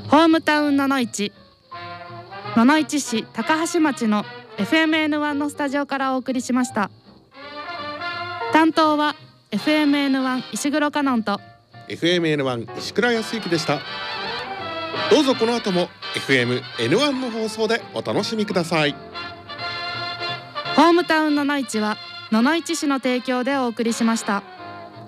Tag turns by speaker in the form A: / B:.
A: ホームタウン7市高橋町の FMN1 のスタジオからお送りしました。担当は FMN1 石黒香音と
B: FMN1 石倉康之でした。どうぞこの後も FMN1 の放送でお楽しみください。
A: ホームタウン7市は野々市市の提供でお送りしました。